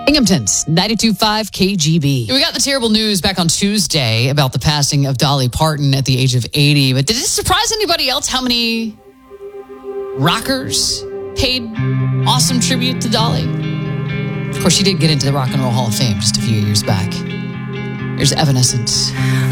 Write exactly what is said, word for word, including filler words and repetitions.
Binghamton's ninety-two point five K G B. We got the terrible news back on Tuesday about the passing of Dolly Parton at the age of eighty. But did it surprise anybody else how many rockers paid awesome tribute to Dolly? Of course, she did get into the Rock and Roll Hall of Fame just a few years back. Here's Evanescence.